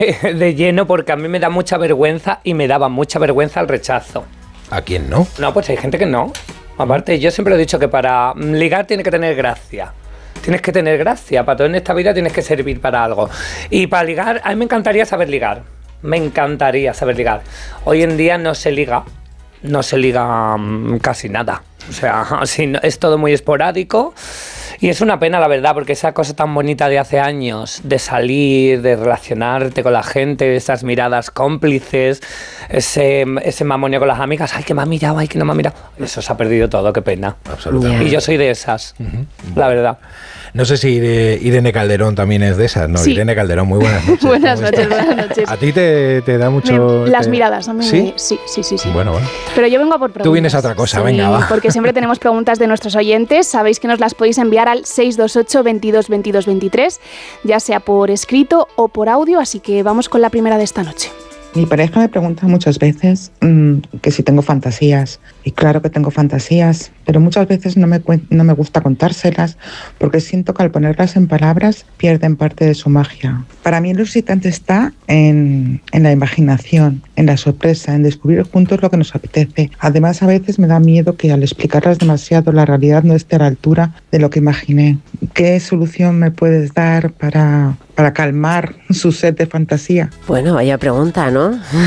de lleno porque a mí me da mucha vergüenza y me daba mucha vergüenza el rechazo. ¿A quién no? No, pues hay gente que no. Aparte, yo siempre he dicho que para ligar tienes que tener gracia. Tienes que tener gracia. Para todo en esta vida tienes que servir para algo. Y para ligar, a mí me encantaría saber ligar. Me encantaría saber ligar. Hoy en día no se liga. No se liga casi nada. O sea, es todo muy esporádico. Y es una pena, la verdad, porque esa cosa tan bonita de hace años, de salir, de relacionarte con la gente, esas miradas cómplices, ese mamoneo con las amigas, ay, que me ha mirado, ay, que no me ha mirado. Eso se ha perdido todo, qué pena. Absolutamente. Y yo soy de esas, la verdad. No sé si Irene Calderón también es de esas, ¿no? Sí. Irene Calderón, muy buenas noches. Buenas noches. ¿A ti te da mucho...? Las miradas, a mí ¿Sí? Sí. Bueno. Pero yo vengo a por preguntas. Tú vienes a otra cosa, venga, va. Porque siempre tenemos preguntas de nuestros oyentes. Sabéis que nos las podéis enviar al 628 22 22 23, ya sea por escrito o por audio, así que vamos con la primera de esta noche. Mi pareja me pregunta muchas veces que si tengo fantasías. Y claro que tengo fantasías, pero muchas veces no me gusta contárselas porque siento que al ponerlas en palabras pierden parte de su magia. Para mí lo excitante está en la imaginación, en la sorpresa, en descubrir juntos lo que nos apetece. Además, a veces me da miedo que al explicarlas demasiado la realidad no esté a la altura de lo que imaginé. ¿Qué solución me puedes dar para calmar su sed de fantasía? Bueno, vaya pregunta, ¿no?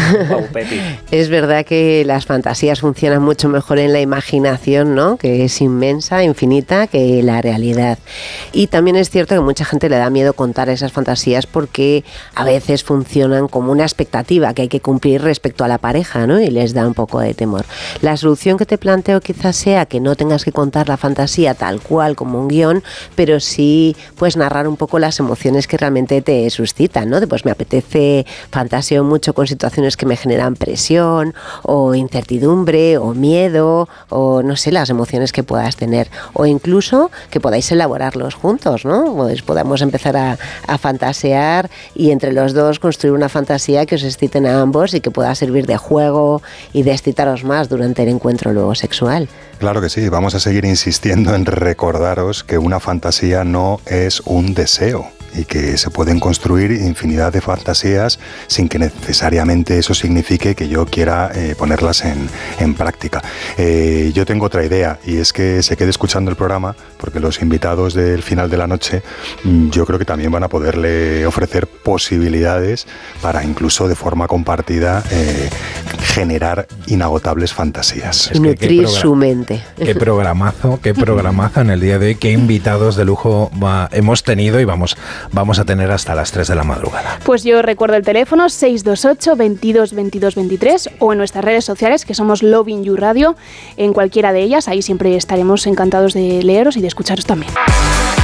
Es verdad que las fantasías funcionan mucho mejor en la imaginación, ¿no? Que es inmensa, infinita, que la realidad. Y también es cierto que mucha gente le da miedo contar esas fantasías porque a veces funcionan como una expectativa que hay que cumplir respecto a la pareja, ¿no? Y les da un poco de temor. La solución que te planteo quizás sea que no tengas que contar la fantasía tal cual como un guión, pero sí puedes narrar un poco las emociones que realmente te suscitan, ¿no? Pues me apetece, fantaseo mucho con situaciones que me generan presión o incertidumbre o miedo o no sé, las emociones que puedas tener, o incluso que podáis elaborarlos juntos, ¿no? Pues podamos empezar a fantasear y entre los dos construir una fantasía que os exciten a ambos y que pueda servir de juego y de excitaros más durante el encuentro luego sexual. Claro que sí, vamos a seguir insistiendo en recordaros que una fantasía no es un deseo y que se pueden construir infinidad de fantasías sin que necesariamente eso signifique que yo quiera ponerlas en práctica. Yo tengo otra idea y es que se quede escuchando el programa porque los invitados del final de la noche yo creo que también van a poderle ofrecer posibilidades para incluso de forma compartida generar inagotables fantasías. Y nutrir su mente. Qué programazo en el día de hoy, qué invitados de lujo hemos tenido y vamos a tener hasta las 3 de la madrugada. Pues yo recuerdo el teléfono 628 22 22 23 o en nuestras redes sociales que somos Lovin You Radio, en cualquiera de ellas, ahí siempre estaremos encantados de leeros y de escucharos también.